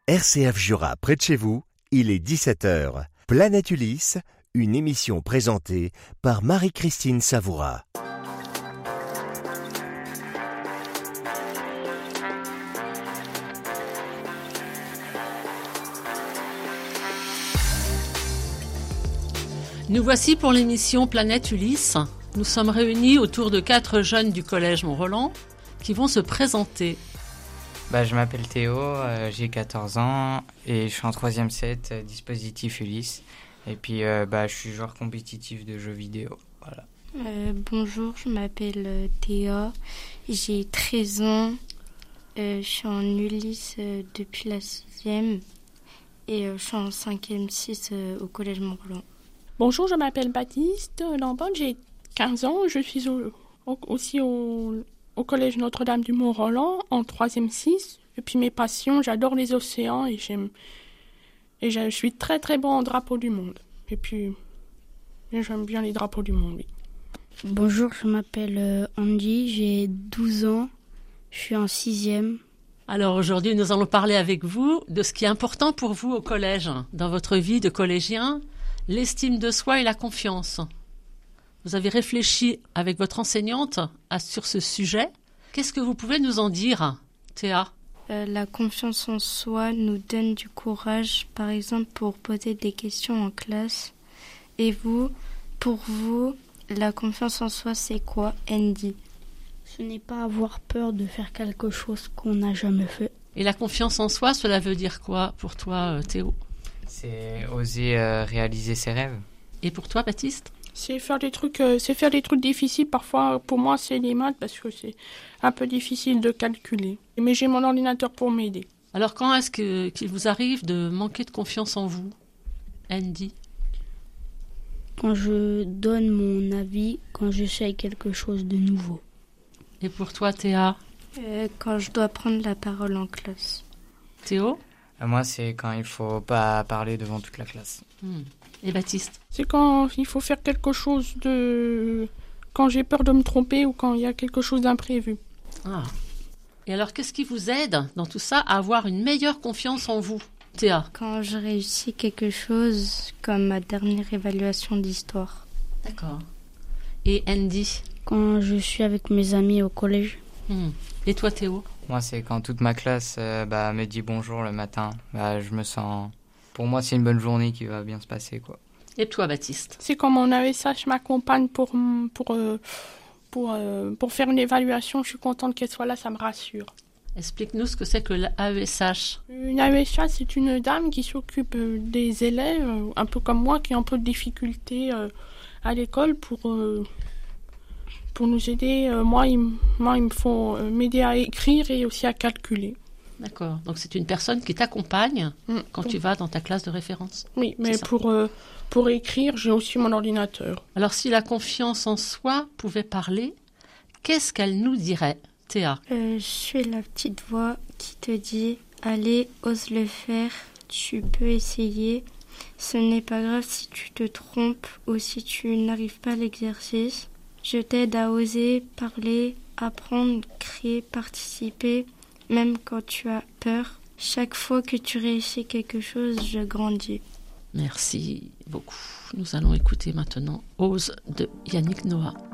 RCF Jura, près de chez vous, il est 17h. Planète Ulysse, une émission présentée par Marie-Christine Savoura. Nous voici pour l'émission Planète Ulysse. Nous sommes réunis autour de 4 jeunes du collège Mont-Roland qui vont se présenter. Je m'appelle Théo, j'ai 14 ans et je suis en 3e set, dispositif Ulysse. Et puis je suis joueur compétitif de jeux vidéo. Voilà. Bonjour, je m'appelle Théa, j'ai 13 ans, je suis en Ulysse depuis la 6e et je suis en 5e 6 au collège Mont-Roland. Bonjour, je m'appelle Baptiste Lambonne, j'ai 15 ans, je suis aussi au collège Notre-Dame du Mont-Roland en 3e 6. Et puis mes passions, j'adore les océans et je suis très très bon en drapeau du monde. Et puis j'aime bien les drapeaux du monde, oui. Bonjour, je m'appelle Andy, j'ai 12 ans, je suis en 6e. Alors aujourd'hui, nous allons parler avec vous de ce qui est important pour vous au collège, dans votre vie de collégien, l'estime de soi et la confiance. Vous avez réfléchi avec votre enseignante sur ce sujet. Qu'est-ce que vous pouvez nous en dire, Théa ? La confiance en soi nous donne du courage, par exemple pour poser des questions en classe. Et vous, pour vous, la confiance en soi, c'est quoi, Andy ? Ce n'est pas avoir peur de faire quelque chose qu'on n'a jamais fait. Et la confiance en soi, cela veut dire quoi pour toi, Théo ? C'est oser réaliser ses rêves. Et pour toi, Baptiste ? C'est faire des trucs difficiles. Parfois, pour moi, c'est les maths parce que c'est un peu difficile de calculer. Mais j'ai mon ordinateur pour m'aider. Alors, quand est-ce qu'il vous arrive de manquer de confiance en vous, Andy ? Quand je donne mon avis, quand j'essaye quelque chose de nouveau. Et pour toi, Théa ? Quand je dois prendre la parole en classe. Théo ? Moi, c'est quand il faut pas parler devant toute la classe. Et Baptiste ? C'est quand il faut faire quelque chose quand j'ai peur de me tromper ou quand il y a quelque chose d'imprévu. Ah. Et alors, qu'est-ce qui vous aide dans tout ça à avoir une meilleure confiance en vous, Théa ? Quand je réussis quelque chose, comme ma dernière évaluation d'histoire. D'accord. Et Andy ? Quand je suis avec mes amis au collège. Et toi, Théo ? Moi, c'est quand toute ma classe me dit bonjour le matin. Je me sens... Pour moi, c'est une bonne journée qui va bien se passer, quoi. Et toi, Baptiste ? C'est quand mon AESH m'accompagne pour faire une évaluation. Je suis contente qu'elle soit là, ça me rassure. Explique-nous ce que c'est que l'AESH. Une AESH, c'est une dame qui s'occupe des élèves, un peu comme moi, qui ont un peu de difficultés à l'école pour nous aider. Moi, il me faut m'aider à écrire et aussi à calculer. D'accord. Donc, c'est une personne qui t'accompagne quand tu vas dans ta classe de référence. Oui, mais pour écrire, j'ai aussi mon ordinateur. Alors, si la confiance en soi pouvait parler, qu'est-ce qu'elle nous dirait, Théa ? Je suis la petite voix qui te dit « Allez, ose le faire, tu peux essayer. Ce n'est pas grave si tu te trompes ou si tu n'arrives pas à l'exercice. Je t'aide à oser parler, apprendre, créer, participer. Même quand tu as peur, chaque fois que tu réussis quelque chose, je grandis. » Merci beaucoup. Nous allons écouter maintenant Ose de Yannick Noah.